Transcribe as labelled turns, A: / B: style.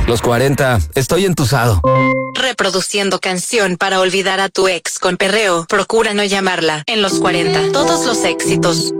A: Los 40, estoy entusado.
B: Reproduciendo canción para olvidar a tu ex con perreo. Procura no llamarla. En los 40, todos los éxitos.